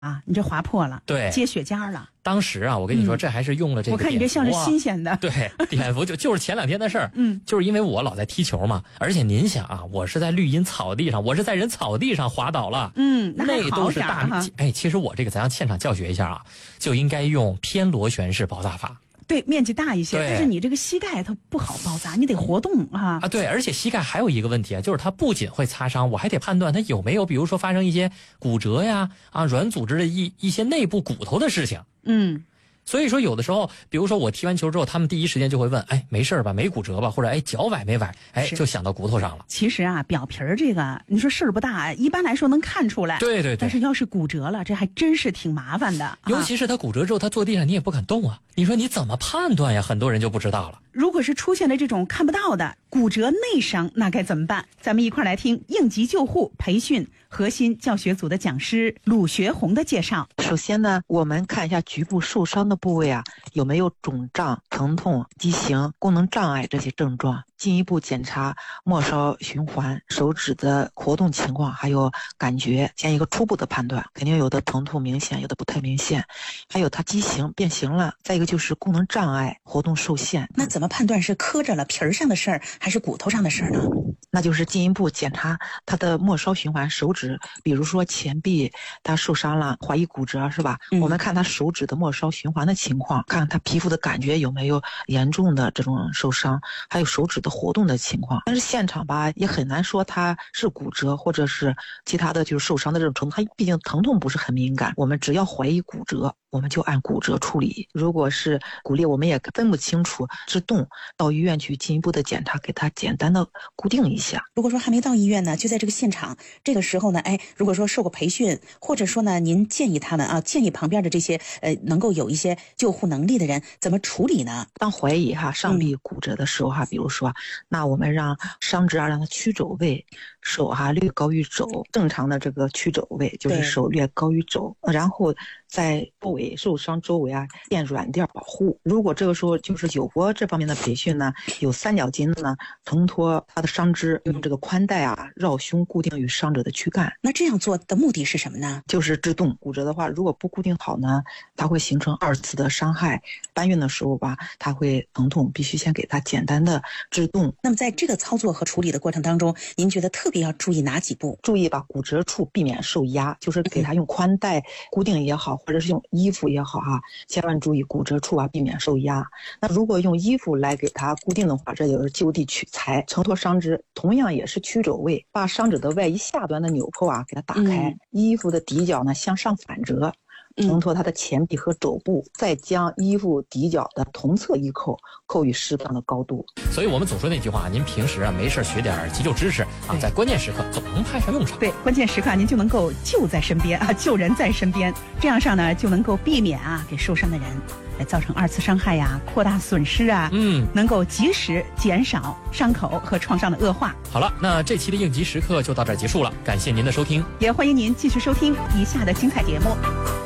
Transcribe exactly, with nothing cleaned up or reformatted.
啊，你这划破了， 对， 结血痂了。 当时啊，我跟你说，嗯、这还是用了这个、啊。 我看你这像是新鲜的。 对，碘伏就就是前两天的事儿。 嗯， 就是因为我老在踢球嘛，而且您想啊，我是在绿茵草地上，我是在人草地上滑倒了。 嗯，那, 那都是大。哎，其实我这个咱要现场教学一下啊，就应该用偏螺旋式包扎法。 对，面积大一些，但是你这个膝盖它不好包扎，你得活动啊。 啊，对，而且膝盖还有一个问题啊，就是它不仅会擦伤，我还得判断它有没有，比如说发生一些骨折呀、啊软组织的一一些内部骨头的事情。 嗯。 所以说有的时候，比如说我踢完球之后，他们第一时间就会问，哎，没事吧？没骨折吧？或者哎，脚崴没崴？哎，就想到骨头上了。 其实啊，表皮儿这个，你说事儿不大，一般来说能看出来。 对对对。 但是要是骨折了，这还真是挺麻烦的。 尤其是他骨折之后，他坐地上你也不敢动啊。你说你怎么判断呀？很多人就不知道了。 如果是出现了这种看不到的骨折内伤，那该怎么办？咱们一块儿来听应急救护培训核心教学组的讲师鲁学红的介绍。 首先呢，我们看一下局部受伤的部位啊，有没有肿胀、疼痛、畸形、功能障碍这些症状。进一步检查末梢循环、手指的活动情况，还有感觉，先一个初步的判断，肯定有的疼痛明显，有的不太明显，还有它畸形变形了，再一个就是功能障碍、活动受限。 那怎么判断是磕着了皮儿上的事儿，还是骨头上的事儿呢？ 那就是进一步检查它的末梢循环，手指，比如说前臂它受伤了，怀疑骨折是吧？嗯、我们看它手指的末梢循环的情况，看它皮肤的感觉有没有严重的这种受伤，还有手指的活动的情况。但是现场吧也很难说它是骨折或者是其他的就是受伤的这种程度，它毕竟疼痛不是很敏感，我们只要怀疑骨折，我们就按骨折处理。如果是骨裂，我们也分不清楚制动，到医院去进一步的检查，给它简单的固定一下。 如果说还没到医院呢，就在这个现场，这个时候呢，哎，如果说受过培训，或者说呢，您建议他们啊，建议旁边的这些呃能够有一些救护能力的人怎么处理呢？ 当怀疑哈上臂骨折的时候哈，嗯、比如说，那我们让伤者啊让他屈肘位，手哈略高于肘，正常的这个屈肘位就是手略高于肘，然后在周围受伤周围啊垫软垫保护。如果这个时候就是有过这方面的培训呢，有三角巾呢承托他的伤肢，用这个宽带啊绕胸固定于伤者的躯干。 那这样做的目的是什么呢？ 就是制动。骨折的话，如果不固定好呢，它会形成二次的伤害。搬运的时候吧，它会疼痛，必须先给它简单的制动。 那么在这个操作和处理的过程当中，您觉得特别要注意哪几步？ 注意把骨折处避免受压，就是给它用宽带固定也好，或者是用衣服也好哈、啊，千万注意骨折处啊避免受压。那如果用衣服来给它固定的话，这就是就地取材，承托伤肢，同样也是屈肘位，把伤者的外衣下端的纽扣啊给它打开，嗯、衣服的底角呢向上反折，承托它的前臂和肘部，嗯、再将衣服底角的同侧衣扣扣于适当的高度。 所以我们总说那句话，您平时啊没事学点急救知识啊，在关键时刻总能派上用场。 对，关键时刻您就能够救在身边啊，救人在身边，这样上呢就能够避免啊给受伤的人来造成二次伤害呀、扩大损失啊，嗯，能够及时减少伤口和创伤的恶化。 好了，那这期的应急时刻就到这儿结束了，感谢您的收听， 也欢迎您继续收听以下的精彩节目。